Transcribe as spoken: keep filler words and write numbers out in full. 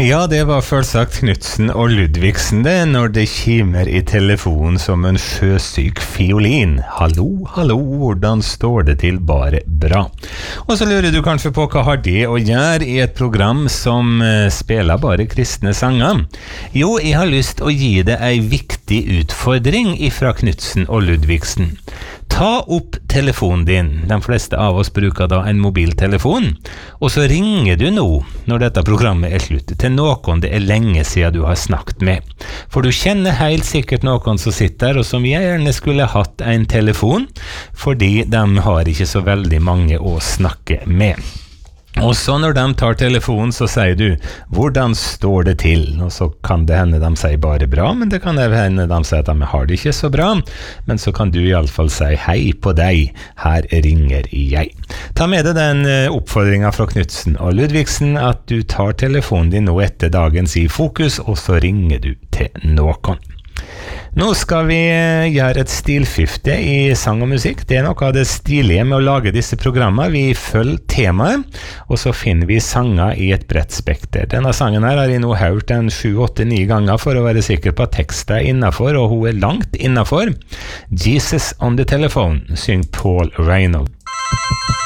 Ja, det var selvsagt Knudsen og Ludvigsen det, når det kimer i telefonen som en sjøsyk fiolin. Hallo, hallo, hvordan står det til? Bare bra. Og så lurer du kanskje på hva har det å gjøre i et program som uh, spiller bare kristne sanger? Jo, jeg har lyst å gi deg en viktig utfordring ifra Knudsen og Ludvigsen. Ta opp telefonen din. De fleste av oss bruker da en mobiltelefon. Og så ringer du nå, når dette programmet er slutt, til noen det er lenge siden du har snakket med. For du kjenner helt sikkert noen som sitter og som gjerne skulle hatt en telefon, fordi de har ikke så veldig mange å snakke med. Og så når de tar telefonen så sier du, hvordan står det til? Og så kan det hende de sier bare bra, men det kan hende de sier at de har det ikke så bra. Men så kan du i alle fall si hei på deg, her ringer jeg. Ta med deg den oppfordringen fra Knudsen og Ludvigsen at du tar telefonen din nå etter dagens i fokus, og så ringer du til noen. Nå skal vi gjøre et stilskifte i sang og musikk. Det er noe av det stilige med å lage disse programmene. Vi følger temaet, og så finner vi sanger i et bredt spekter. Denne sangen her har jeg nå hørt en sju, åtte, ni ganger for å være sikker på at teksten er innenfor, og hun er langt innenfor. Jesus on the Telephone, synger Paul Reynolds.